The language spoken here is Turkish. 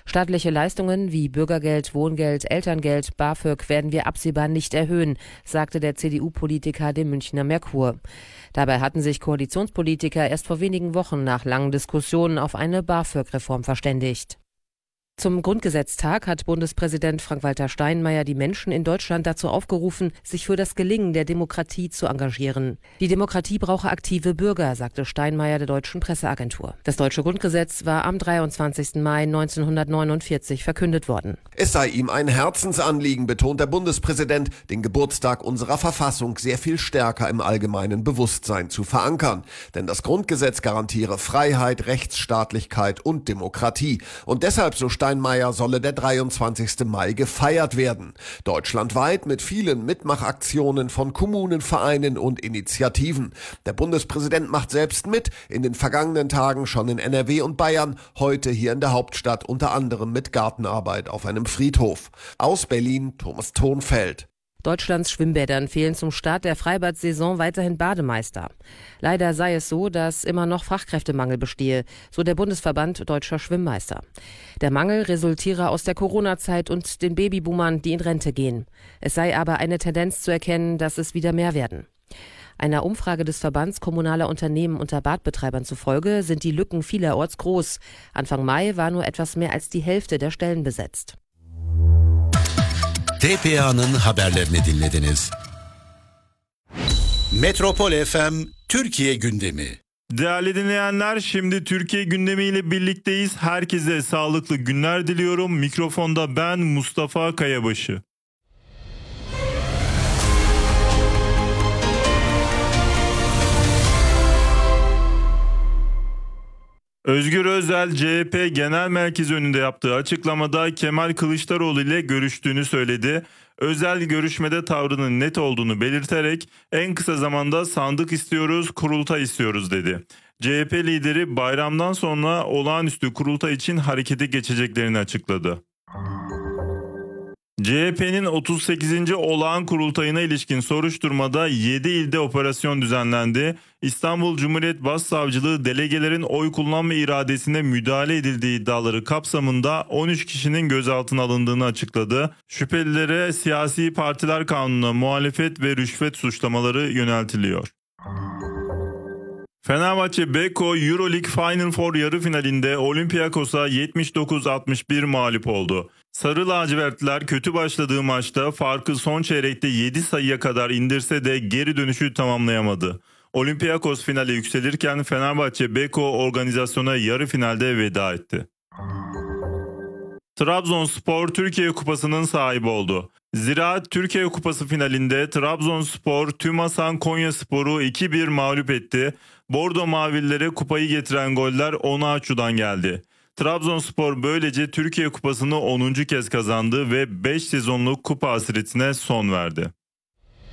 Staatliche Leistungen wie Bürgergeld, Wohngeld, Elterngeld, BAföG werden wir absehbar nicht erhöhen, sagte der CDU-Politiker dem Münchner Merkur. Dabei hatten sich Koalitionspolitiker erst vor wenigen Wochen nach langen Diskussionen auf eine BAföG-Reform verständigt. Zum Grundgesetztag hat Bundespräsident Frank-Walter Steinmeier die Menschen in Deutschland dazu aufgerufen, sich für das Gelingen der Demokratie zu engagieren. Die Demokratie brauche aktive Bürger, sagte Steinmeier der deutschen Presseagentur. Das deutsche Grundgesetz war am 23. Mai 1949 verkündet worden. Es sei ihm ein Herzensanliegen, betont der Bundespräsident, den Geburtstag unserer Verfassung sehr viel stärker im allgemeinen Bewusstsein zu verankern. Denn das Grundgesetz garantiere Freiheit, Rechtsstaatlichkeit und Demokratie. Und deshalb, so Steinmeier, solle der 23. Mai gefeiert werden. Deutschlandweit mit vielen Mitmachaktionen von Kommunen, Vereinen und Initiativen. Der Bundespräsident macht selbst mit, in den vergangenen Tagen schon in NRW und Bayern, heute hier in der Hauptstadt unter anderem mit Gartenarbeit auf einem Friedhof. Aus Berlin, Thomas Thonfeld. Deutschlands Schwimmbädern fehlen zum Start der Freibad-Saison weiterhin Bademeister. Leider sei es so, dass immer noch Fachkräftemangel bestehe, so der Bundesverband Deutscher Schwimmmeister. Der Mangel resultiere aus der Corona-Zeit und den Babyboomern, die in Rente gehen. Es sei aber eine Tendenz zu erkennen, dass es wieder mehr werden. Einer Umfrage des Verbands kommunaler Unternehmen unter Badbetreibern zufolge sind die Lücken vielerorts groß. Anfang Mai war nur etwas mehr als die Hälfte der Stellen besetzt. TPA'nın haberlerini dinlediniz. Metropol FM Türkiye gündemi. Değerli dinleyenler, şimdi Türkiye gündemiyle birlikteyiz. Herkese sağlıklı günler diliyorum. Mikrofonda ben Mustafa Kayabaşı. Özgür Özel, CHP Genel Merkezi önünde yaptığı açıklamada Kemal Kılıçdaroğlu ile görüştüğünü söyledi. Özel görüşmede tavrının net olduğunu belirterek en kısa zamanda sandık istiyoruz, kurultay istiyoruz dedi. CHP lideri bayramdan sonra olağanüstü kurultay için harekete geçeceklerini açıkladı. CHP'nin 38. olağan kurultayına ilişkin soruşturmada 7 ilde operasyon düzenlendi. İstanbul Cumhuriyet Başsavcılığı delegelerin oy kullanma iradesine müdahale edildiği iddiaları kapsamında 13 kişinin gözaltına alındığını açıkladı. Şüphelilere siyasi partiler kanununa muhalefet ve rüşvet suçlamaları yöneltiliyor. Fenerbahçe Beko Euroleague Final Four yarı finalinde Olympiakos'a 79-61 mağlup oldu. Sarı lacivertliler kötü başladığı maçta farkı son çeyrekte 7 sayıya kadar indirse de geri dönüşü tamamlayamadı. Olympiakos finale yükselirken Fenerbahçe Beko organizasyona yarı finalde veda etti. Trabzonspor Türkiye Kupası'nın sahibi oldu. Ziraat Türkiye Kupası finalinde Trabzonspor TÜMASAN Konyaspor'u 2-1 mağlup etti. Bordo Mavililere kupayı getiren goller Onaçu'dan geldi. Trabzonspor böylece Türkiye Kupası'nı 10. kez kazandı ve 5 sezonluk kupa hasretine son verdi.